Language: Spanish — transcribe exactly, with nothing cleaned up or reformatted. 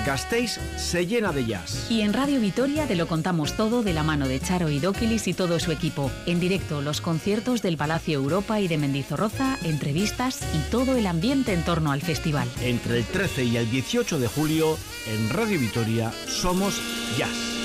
Gasteiz se llena de jazz. Y en Radio Vitoria te lo contamos todo de la mano de Charo Idóquilis y todo su equipo. En directo, los conciertos del Palacio Europa y de Mendizorroza, entrevistas y todo el ambiente en torno al festival. Entre el trece y el dieciocho de julio, en Radio Vitoria, somos jazz.